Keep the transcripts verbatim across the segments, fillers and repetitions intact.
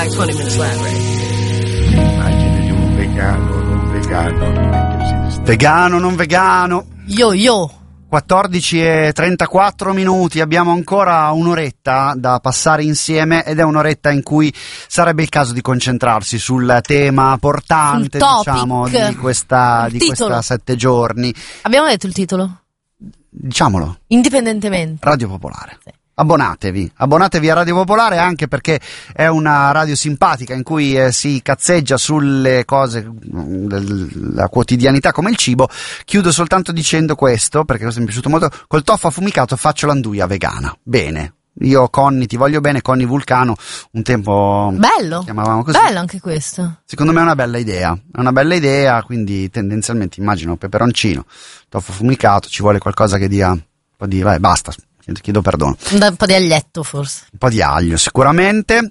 like twenty minutes left, right? Immagine di un vegano, non vegano. Vegano, non vegano. Yo, yo. quattordici e trentaquattro minuti, abbiamo ancora un'oretta da passare insieme ed è un'oretta in cui sarebbe il caso di concentrarsi sul tema portante, diciamo, di questa, di questa sette giorni. Abbiamo detto il titolo? Diciamolo. Indipendentemente. Radio Popolare. Sì. Abbonatevi, abbonatevi a Radio Popolare, anche perché è una radio simpatica in cui eh, si cazzeggia sulle cose della quotidianità come il cibo. Chiudo soltanto dicendo questo, perché questo mi è piaciuto molto: col tofu affumicato faccio l'anduia vegana. Bene, io Conny ti voglio bene, Conny Vulcano, un tempo bello, chiamavamo così. Bello anche questo. Secondo me è una bella idea, è una bella idea, quindi tendenzialmente immagino peperoncino, tofu affumicato, ci vuole qualcosa che dia un po' di... vai, basta. Chiedo perdono. Un po' di aglietto forse. Un po' di aglio sicuramente.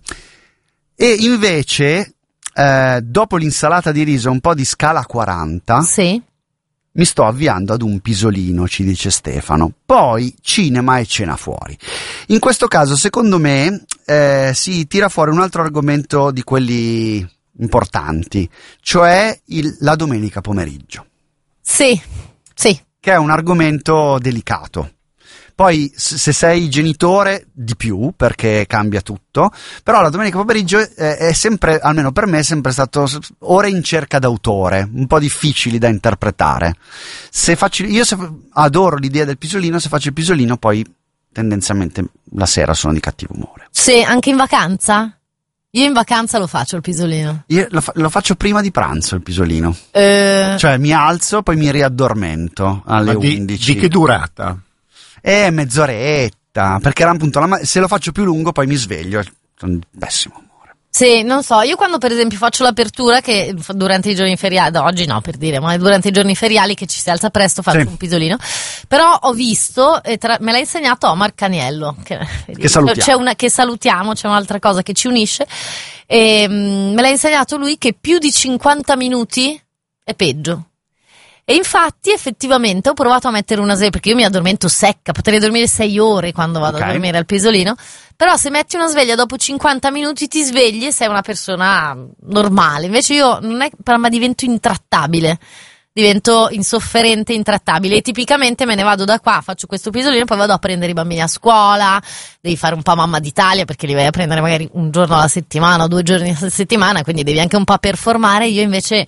E invece eh, dopo l'insalata di riso, un po' di scala quaranta. Sì. Mi sto avviando ad un pisolino, ci dice Stefano. Poi cinema e cena fuori. In questo caso, secondo me, eh, si tira fuori un altro argomento di quelli importanti, cioè il, la domenica pomeriggio. Sì, sì. Che è un argomento delicato. Poi se sei genitore di più, perché cambia tutto, però la domenica pomeriggio è, è sempre, almeno per me, è sempre stato ore in cerca d'autore, un po' difficili da interpretare. Se faccio, io se, adoro l'idea del pisolino, se faccio il pisolino poi tendenzialmente la sera sono di cattivo umore. Sì, anche in vacanza? Io in vacanza lo faccio il pisolino. Io lo, fa, lo faccio prima di pranzo il pisolino, eh... cioè mi alzo, poi mi riaddormento alle Ma di, undici. Di che durata? Eh, mezz'oretta, perché era appunto la, se lo faccio più lungo poi mi sveglio, sono pessimo umore. Sì, non so, io quando per esempio faccio l'apertura, che durante i giorni feriali, oggi no per dire, ma durante i giorni feriali che ci si alza presto faccio sì. un pisolino, però ho visto, e tra, me l'ha insegnato Omar Caniello, che, che salutiamo. C'è una, che salutiamo, c'è un'altra cosa che ci unisce, e um, me l'ha insegnato lui che più di cinquanta minuti è peggio. E infatti effettivamente ho provato a mettere una sveglia, perché io mi addormento secca, potrei dormire sei ore quando vado okay. a dormire al pisolino, però se metti una sveglia dopo cinquanta minuti ti svegli e sei una persona normale. Invece io non è, ma divento intrattabile, divento insofferente, intrattabile, e tipicamente me ne vado da qua, faccio questo pisolino, poi vado a prendere i bambini a scuola, devi fare un po' mamma d'Italia perché li vai a prendere magari un giorno alla settimana o due giorni alla settimana, quindi devi anche un po' performare. Io invece...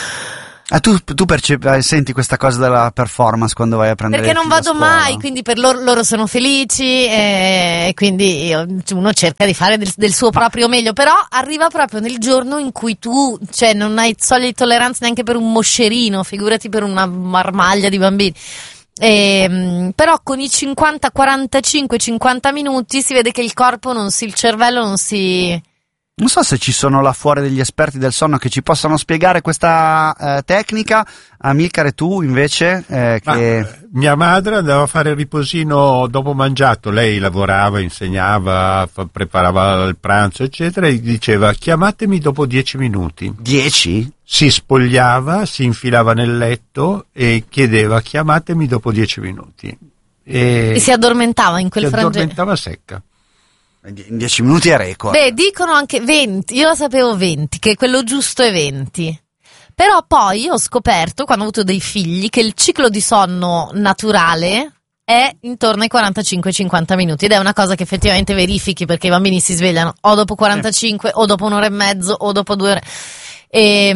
Ah, tu, tu percepi, senti questa cosa della performance quando vai a prendere perché non vado mai, quindi per loro, loro sono felici e quindi io, uno cerca di fare del, del suo proprio meglio, però arriva proprio nel giorno in cui tu, cioè, non hai soglie di tolleranza neanche per un moscerino, figurati per una marmaglia di bambini. E, però con i cinquanta, quarantacinque, cinquanta minuti si vede che il corpo non si, il cervello non si... Non so se ci sono là fuori degli esperti del sonno che ci possano spiegare questa eh, tecnica. Amilcare, tu invece eh, che... Ma, mia madre andava a fare il riposino dopo mangiato, lei lavorava, insegnava, fa, preparava il pranzo eccetera, e diceva chiamatemi dopo dieci minuti. Dieci? Si spogliava, si infilava nel letto e chiedeva chiamatemi dopo dieci minuti. E, e si addormentava in quel frangente. Si addormentava secca. In dieci minuti è record. Beh, dicono anche venti, io lo sapevo venti, che quello giusto è venti. Però poi io ho scoperto, quando ho avuto dei figli, che il ciclo di sonno naturale è intorno ai quarantacinque cinquanta minuti, ed è una cosa che effettivamente verifichi, perché i bambini si svegliano o dopo quarantacinque, o dopo un'ora e mezzo, o dopo due ore. E,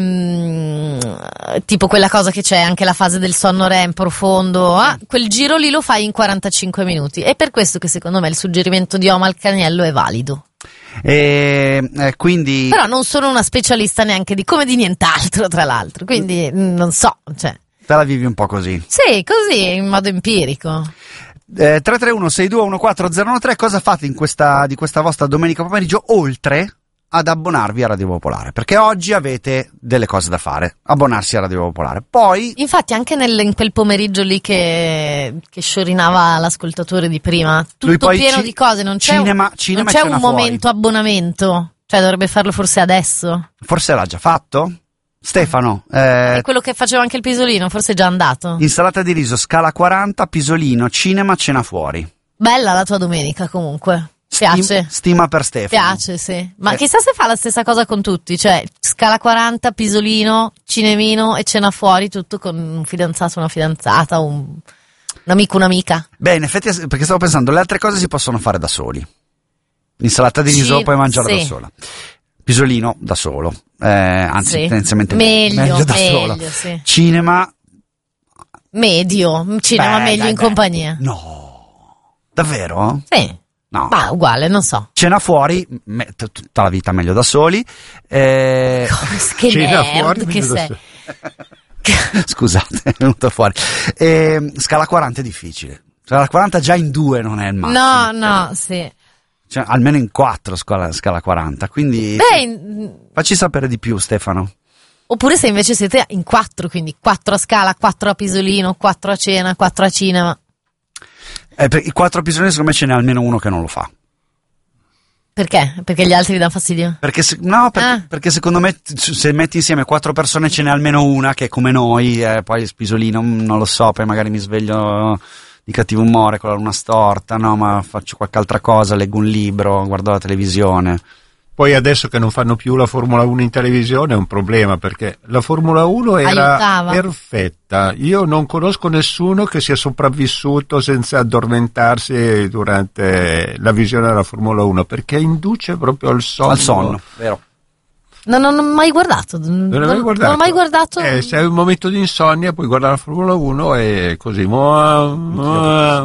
mh, tipo quella cosa che c'è anche la fase del sonno R E M profondo, ah, quel giro lì lo fai in quarantacinque minuti. È per questo che secondo me il suggerimento di Omar Caniello è valido. E, eh, quindi... Però non sono una specialista neanche di come di nient'altro, tra l'altro, quindi mh, non so, cioè. Te la vivi un po' così? Sì, così, in modo empirico. eh, tre tre uno sei due uno quattro zero uno tre, cosa fate in questa, di questa vostra domenica pomeriggio, oltre ad abbonarvi a Radio Popolare? Perché oggi avete delle cose da fare, abbonarsi a Radio Popolare. Poi infatti anche nel, in quel pomeriggio lì che, che sciorinava l'ascoltatore di prima, tutto pieno ci, di cose, non c'è cinema, un, cinema non c'è un fuori. momento abbonamento, cioè dovrebbe farlo forse adesso. Forse l'ha già fatto? Stefano, eh, è quello che faceva anche il pisolino, forse è già andato. Insalata di riso, scala quaranta, pisolino, cinema, cena fuori. Bella la tua domenica comunque. Piace. Stima per Stefano. Piace, sì. Ma Eh. chissà se fa la stessa cosa con tutti, cioè scala quaranta, pisolino, cinemino e cena fuori, tutto con un fidanzato, una fidanzata, un, un amico, un'amica. Beh, in effetti, perché stavo pensando, le altre cose si possono fare da soli. L'insalata di riso Sì, puoi mangiarla sì. da sola. Pisolino da solo. Eh, anzi, Sì. tendenzialmente Meglio, da meglio, solo. sì. Cinema. Medio, cinema Beh, meglio dai, in dai. compagnia. No. Davvero? Sì. No. Ma uguale, non so. Cena fuori, me- t- tutta la vita meglio da soli. Eh, Che Cena nerd fuori, che meglio da sei. solo. scusate, è venuto fuori. Eh, scala quaranta è difficile. Scala quaranta già in due non è il massimo. No, no, sì. Cioè, almeno in quattro scala, scala quaranta. Quindi Beh, in- facci sapere di più, Stefano. oppure se invece siete in quattro, quindi quattro a scala, quattro a pisolino, quattro a cena, quattro a cinema. Eh, per i quattro episodi secondo me ce n'è almeno uno che non lo fa. Perché? Perché gli altri vi danno fastidio? Perché, se- no, perché, Ah. perché secondo me t- se metti insieme quattro persone ce n'è almeno una che è come noi, eh, poi Spisolino mm, non lo so, poi magari mi sveglio di cattivo umore con la luna storta, no, ma faccio qualche altra cosa, leggo un libro, guardo la televisione. Poi adesso che non fanno più la Formula uno in televisione è un problema, perché la Formula uno era Aiutava. perfetta. Io non conosco nessuno che sia sopravvissuto senza addormentarsi durante la visione della Formula uno, perché induce proprio al sonno. Al sonno, vero? No, non ho mai guardato. Non, Non l'hai mai guardato? non ho mai guardato. Eh, se hai un momento di insonnia puoi guardare la Formula uno e così. Mua, mua.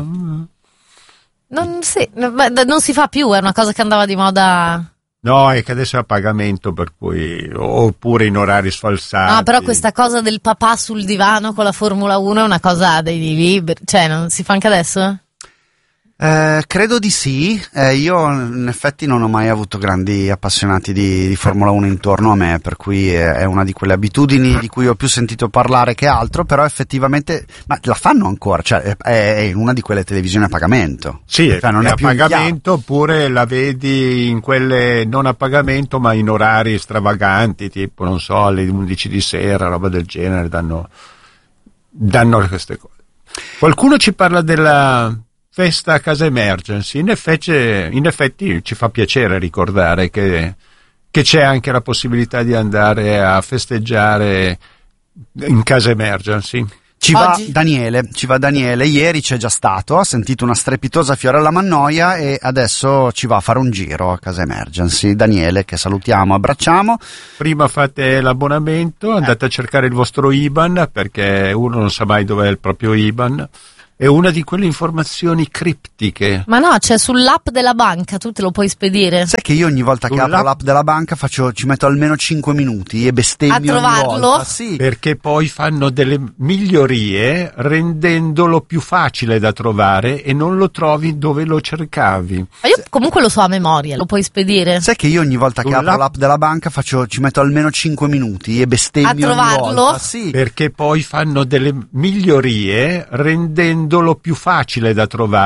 Non, sì, no, ma non si fa più, è una cosa che andava di moda. No, è che adesso è a pagamento, per cui oppure in orari sfalsati. No, però questa cosa del papà sul divano con la Formula uno è una cosa dei liberi, cioè non si fa anche adesso? Eh, credo di sì. Eh, io in effetti non ho mai avuto grandi appassionati di, di Formula uno intorno a me, per cui è, è una di quelle abitudini di cui ho più sentito parlare che altro, però effettivamente, ma la fanno ancora, cioè è, è in una di quelle televisioni a pagamento. Sì, Cioè, non è è a più in pagamento, oppure la vedi in quelle non a pagamento ma in orari stravaganti, tipo non so, alle undici di sera, roba del genere, danno, danno queste cose. Qualcuno ci parla della festa a casa Emergency. In effetti, in effetti ci fa piacere ricordare che, che c'è anche la possibilità di andare a festeggiare in casa Emergency. Ci va Oggi? Daniele, ci va Daniele, ieri c'è già stato, ha sentito una strepitosa Fiorella Mannoia e adesso ci va a fare un giro a casa Emergency. Daniele, che salutiamo, abbracciamo. Prima fate l'abbonamento, andate a cercare il vostro I B A N, perché uno non sa mai dov'è il proprio I B A N. È una di quelle informazioni criptiche. Ma no, c'è sull'app della banca, tu te lo puoi spedire. Sai che io ogni volta che Sull'app? apro l'app della banca faccio, ci metto almeno cinque minuti e bestemmio A ogni trovarlo? volta. Sì. Perché poi fanno delle migliorie rendendolo più facile da trovare e non lo trovi dove lo cercavi. Ma io comunque lo so a memoria, lo puoi spedire. Sai che io ogni volta che Sull'app? apro l'app della banca faccio, ci metto almeno cinque minuti e bestemmio A ogni trovarlo? volta. Sì. Perché poi fanno delle migliorie rendendolo più facile da trovare.